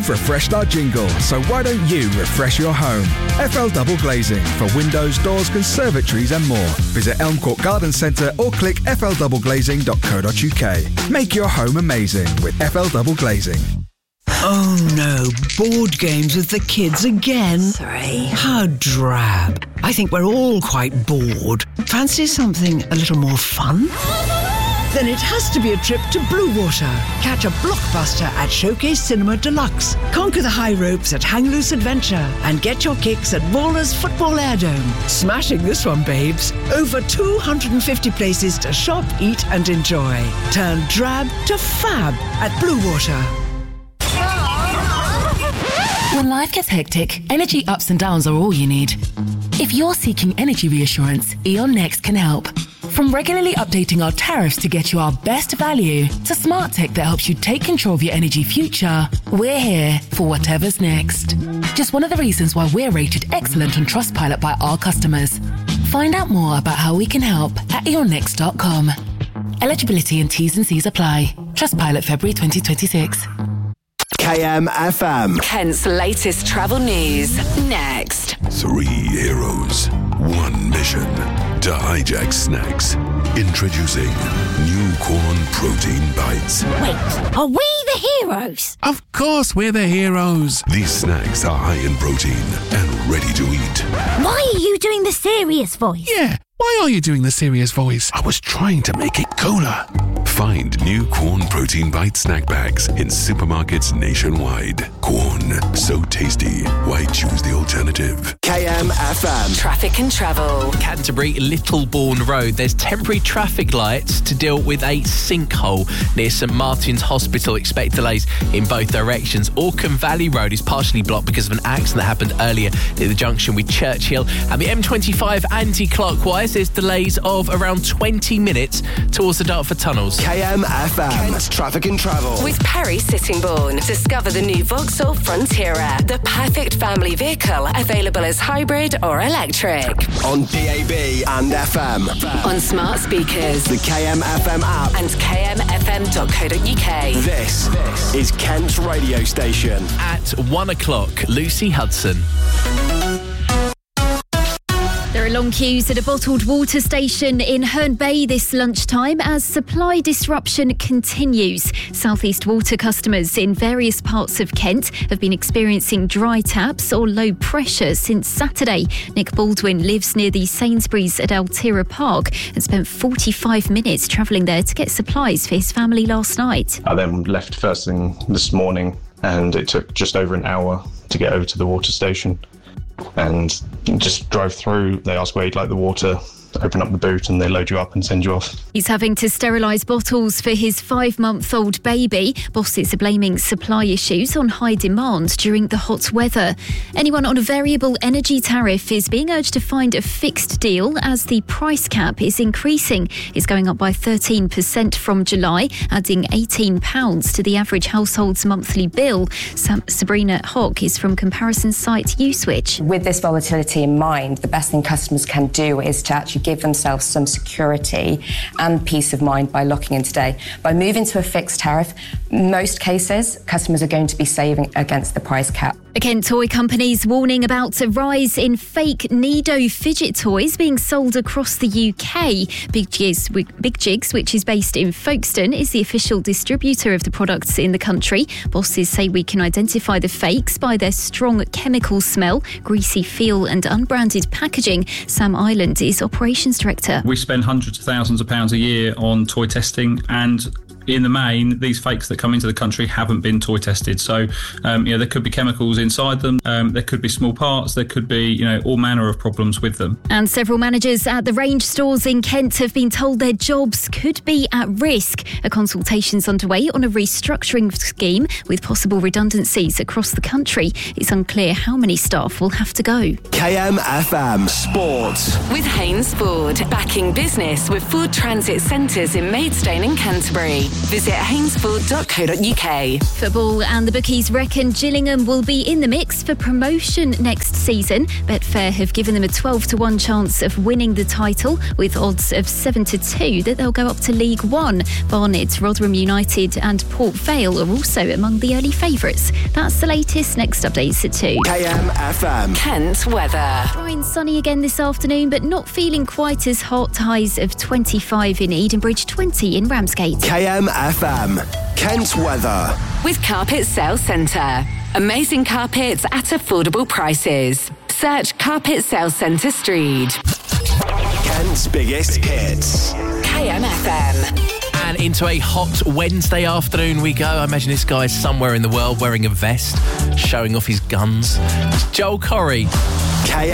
We've refreshed our jingle, so why don't you refresh your home? FL Double Glazing for windows, doors, conservatories and more. Visit Elm Court Garden Centre or click fldoubleglazing.co.uk. Make your home amazing with FL Double Glazing. Oh no, board games with the kids again? Sorry. How drab. I think we're all quite bored. Fancy something a little more fun? Then it has to be a trip to Bluewater. Catch a blockbuster at Showcase Cinema Deluxe. Conquer the high ropes at Hang Loose Adventure. And get your kicks at Ballers Football Airdome. Smashing this one, babes. Over 250 places to shop, eat and enjoy. Turn drab to fab at Bluewater. When life gets hectic, energy ups and downs are all you need. If you're seeking energy reassurance, E.ON Next can help. From regularly updating our tariffs to get you our best value, to smart tech that helps you take control of your energy future, we're here for whatever's next. Just one of the reasons why we're rated excellent on Trustpilot by our customers. Find out more about how we can help at eonnext.com. Eligibility and T's and C's apply. Trustpilot February 2026. KMFM. Kent's latest travel news. Next. 3 heroes, 1 mission. To hijack snacks. Introducing new corn protein bites. Wait, are we the heroes? Of course we're the heroes. These snacks are high in protein and ready to eat. Why are you doing the serious voice? Yeah, why are you doing the serious voice? I was trying to make it cooler. Find new Corn Protein Bite snack bags in supermarkets nationwide. Corn, so tasty. Why choose the alternative? KMFM. Traffic and travel. Canterbury, Littlebourne Road. There's temporary traffic lights to deal with a sinkhole near St Martin's Hospital. Expect delays in both directions. Orkham Valley Road is partially blocked because of an accident that happened earlier near the junction with Churchill. And the M25 anti-clockwise, there's delays of around 20 minutes towards the Dartford tunnels. KMFM. Kent's Traffic and Travel. With Perry Sittingbourne. Discover the new Vauxhall Frontiera, the perfect family vehicle, available as hybrid or electric. On DAB and FM. On smart speakers. The KMFM app. And kmfm.co.uk. This is Kent's radio station. At 1 o'clock, Lucy Hudson. There are long queues at a bottled water station in Herne Bay this lunchtime as supply disruption continues. South East Water customers in various parts of Kent have been experiencing dry taps or low pressure since Saturday. Nick Baldwin lives near the Sainsbury's at Altira Park and spent 45 minutes travelling there to get supplies for his family last night. I then left first thing this morning and it took just over an hour to get over to the water station. And just drove through. They ask where you'd like the water, open up the boot and they load you up and send you off. He's having to sterilise bottles for his 5-month-old baby. Bosses are blaming supply issues on high demand during the hot weather. Anyone on a variable energy tariff is being urged to find a fixed deal as the price cap is increasing. It's going up by 13% from July, adding £18 to the average household's monthly bill. Sabrina Hock is from comparison site Uswitch. With this volatility in mind, the best thing customers can do is to actually give themselves some security and peace of mind by locking in today. By moving to a fixed tariff, in most cases, customers are going to be saving against the price cap. A Kent toy company's warning about a rise in fake Nido fidget toys being sold across the UK. Big Jigs, which is based in Folkestone, is the official distributor of the products in the country. Bosses say we can identify the fakes by their strong chemical smell, greasy feel and unbranded packaging. Sam Ireland is operations director. We spend hundreds of thousands of pounds a year on toy testing, and in the main, these fakes that come into the country haven't been toy tested. So, there could be chemicals inside them. There could be small parts. There could be, all manner of problems with them. And several managers at the Range stores in Kent have been told their jobs could be at risk. A consultation's underway on a restructuring scheme with possible redundancies across the country. It's unclear how many staff will have to go. KMFM Sports. With Haynes Ford, backing business with Ford Transit Centres in Maidstone and Canterbury. Visit hainsford.co.uk. Football and the bookies reckon Gillingham will be in the mix for promotion next season. Betfair have given them a 12-1 chance of winning the title, with odds of 7-2 that they'll go up to League One. Barnet, Rotherham United and Port Vale are also among the early favourites. That's the latest. Next updates at 2. KMFM. Kent weather. Dry and sunny again this afternoon, but not feeling quite as hot. Highs of 25 in Edenbridge, 20 in Ramsgate. KMFM. Kent weather. With Carpet Sales Centre. Amazing carpets at affordable prices. Search Carpet Sales Centre Street. Kent's biggest hits. KMFM. And into a hot Wednesday afternoon we go. I imagine this guy's somewhere in the world wearing a vest, showing off his guns. It's Joel Corry.